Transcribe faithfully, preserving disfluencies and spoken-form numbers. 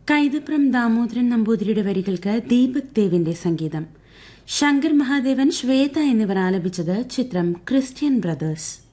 കൈതപ്രം ദാമോദരൻ നമ്പൂതിരിയുടെ വരികൾക്ക് ദീപക് ദേവിന്റെ സംഗീതം. ശങ്കർ മഹാദേവൻ, ശ്വേത എന്നിവർ ആലപിച്ചത്. ചിത്രം ക്രിസ്ത്യൻ ബ്രദേഴ്സ്.